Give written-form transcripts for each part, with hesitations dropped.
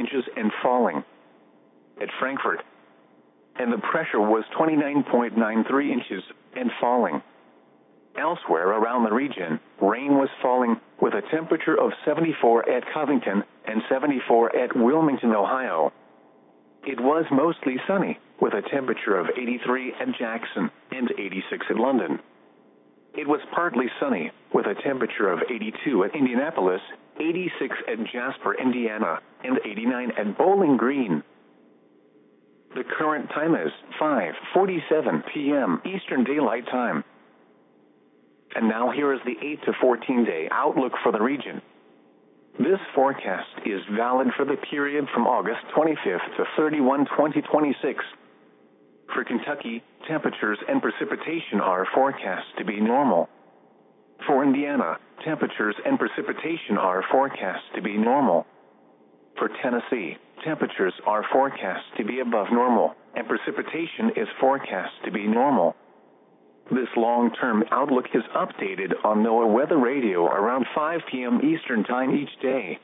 inches and falling. At Frankfurt. And the pressure was 29.93 inches and falling. Elsewhere around the region, rain was falling, with a temperature of 74 at Covington and 74 at Wilmington, Ohio. It was mostly sunny, with a temperature of 83 at Jackson and 86 at London. It was partly sunny, with a temperature of 82 at Indianapolis, 86 at Jasper, Indiana, and 89 at Bowling Green. The current time is 5:47 p.m. Eastern Daylight Time. And now here is the 8 to 14-day outlook for the region. This forecast is valid for the period from August 25th to 31, 2026. For Kentucky, temperatures and precipitation are forecast to be normal. For Indiana, temperatures and precipitation are forecast to be normal. For Tennessee, temperatures are forecast to be above normal, and precipitation is forecast to be normal. This long-term outlook is updated on NOAA Weather Radio around 5 p.m. Eastern Time each day.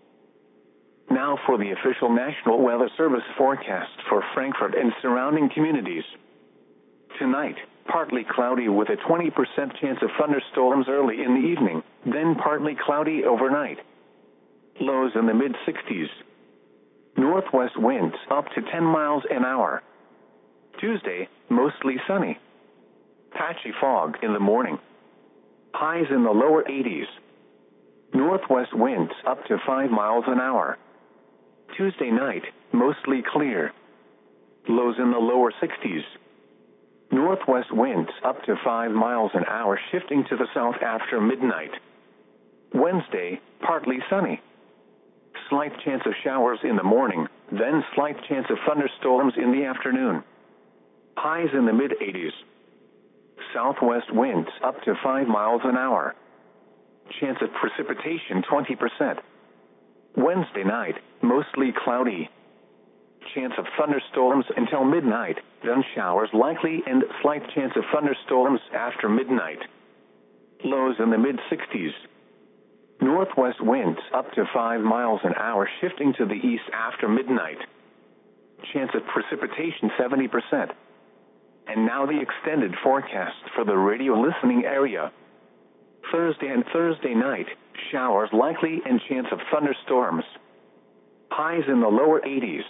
Now for the official National Weather Service forecast for Frankfurt and surrounding communities. Tonight, partly cloudy with a 20% chance of thunderstorms early in the evening, then partly cloudy overnight. Lows in the mid-60s. Northwest winds up to 10 miles an hour. Tuesday, mostly sunny. Patchy fog in the morning. Highs in the lower 80s. Northwest winds up to 5 miles an hour. Tuesday night, mostly clear. Lows in the lower 60s. Northwest winds up to 5 miles an hour, shifting to the south after midnight. Wednesday, partly sunny. Slight chance of showers in the morning, then slight chance of thunderstorms in the afternoon. Highs in the mid-80s. Southwest winds up to 5 miles an hour. Chance of precipitation 20%. Wednesday night, mostly cloudy. Chance of thunderstorms until midnight, then showers likely and slight chance of thunderstorms after midnight. Lows in the mid-60s. Northwest winds up to 5 miles an hour, shifting to the east after midnight. Chance of precipitation 70%. And now the extended forecast for the radio listening area. Thursday and Thursday night, showers likely and chance of thunderstorms. Highs in the lower 80s.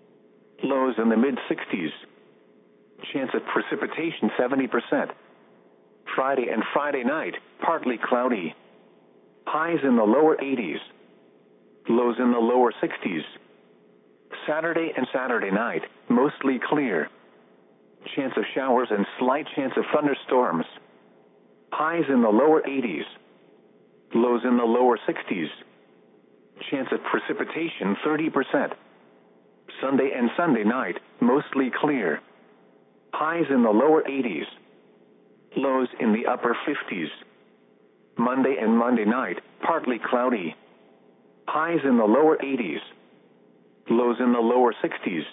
Lows in the mid-60s. Chance of precipitation 70%. Friday and Friday night, partly cloudy. Highs in the lower 80s. Lows in the lower 60s. Saturday and Saturday night, mostly clear. Chance of showers and slight chance of thunderstorms. Highs in the lower 80s. Lows in the lower 60s. Chance of precipitation 30%. Sunday and Sunday night, mostly clear. Highs in the lower 80s. Lows in the upper 50s. Monday and Monday night, partly cloudy. Highs in the lower 80s. Lows in the lower 60s.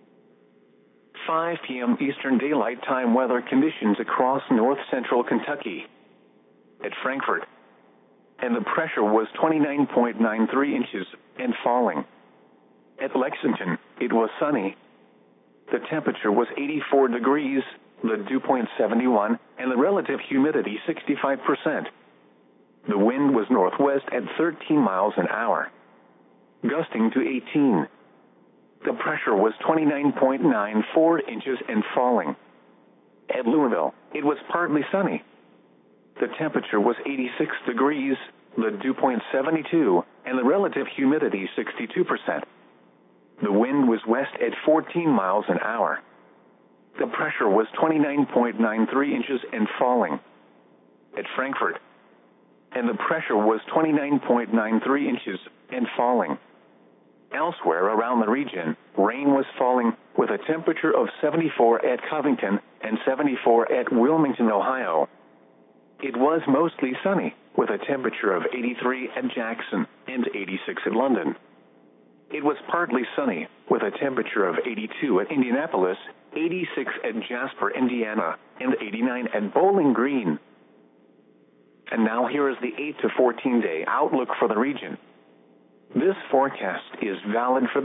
5 p.m. Eastern Daylight Time weather conditions across north-central Kentucky. At Frankfurt. And the pressure was 29.93 inches and falling. At Lexington, it was sunny. The temperature was 84 degrees, the dew point 71, and the relative humidity 65%. The wind was northwest at 13 miles an hour, gusting to 18. The pressure was 29.94 inches and falling. At Louisville, it was partly sunny. The temperature was 86 degrees, the dew point 72, and the relative humidity 62%. The wind was west at 14 miles an hour. The pressure was 29.93 inches and falling. At Frankfurt. And the pressure was 29.93 inches and falling. Elsewhere around the region, rain was falling, with a temperature of 74 at Covington and 74 at Wilmington, Ohio. It was mostly sunny, with a temperature of 83 at Jackson and 86 at London. It was partly sunny, with a temperature of 82 at Indianapolis, 86 at Jasper, Indiana, and 89 at Bowling Green. And now here is the 8 to 14-day outlook for the region. This forecast is valid for the